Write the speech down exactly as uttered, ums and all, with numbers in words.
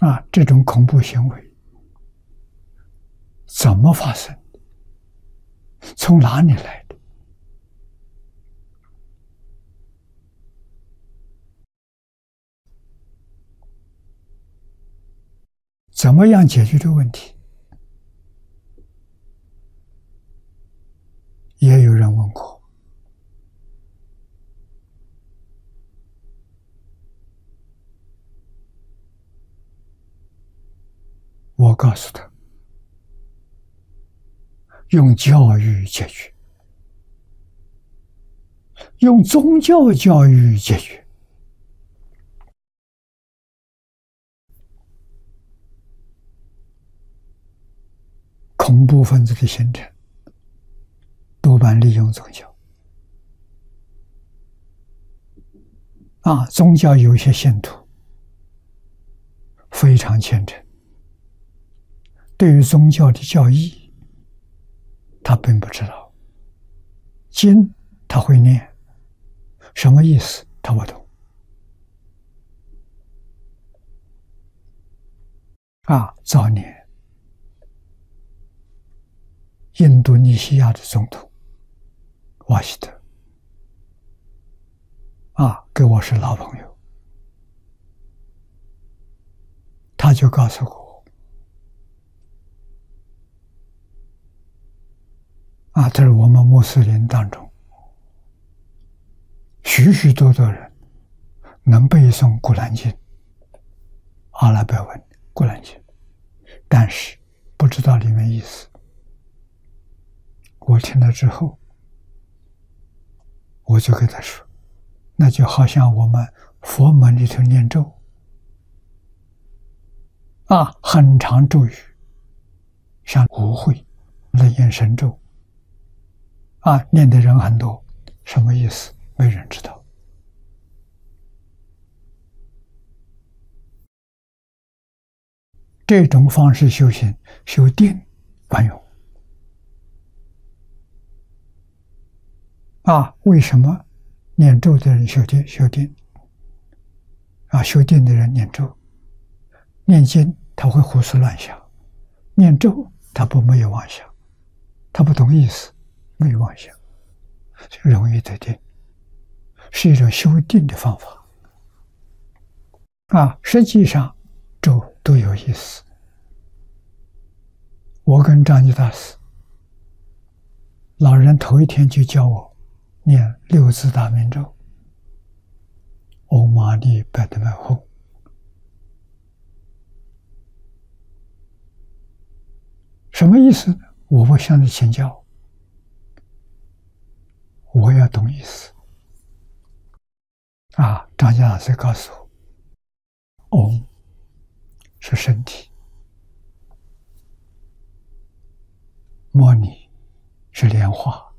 啊，这种恐怖行为怎么发生？从哪里来的？怎么样解决这个问题？也有人问过。我告诉他，用教育解决，用宗教教育解决。恐怖分子的形成，多半利用宗教。啊，宗教有一些信徒非常虔诚，对于宗教的教义，他并不知道。经他会念，什么意思他不懂。啊，早年印度尼西亚的总统瓦希德啊，跟我是老朋友，他就告诉我，啊，这是我们穆斯林当中许许多多人能背诵古兰经、阿拉伯文古兰经，但是不知道里面意思。我听了之后，我就跟他说，那就好像我们佛门里头念咒啊，很长咒语，像无会、楞严神咒啊，念的人很多，什么意思？没人知道。这种方式修行，修定管用啊？为什么念咒的人修定？修定啊，修定的人念咒，念经他会胡思乱想，念咒他不没有妄想，他不懂意思，没有妄想，就容易得定，是一种修定的方法啊。实际上咒都有意思。我跟张继大师老人头一天就教我念六字大明咒，唵嘛呢叭咪吽，什么意思呢？我不向你请教，我要懂意思啊。张家老师告诉我，唵是身体，摩尼是莲花，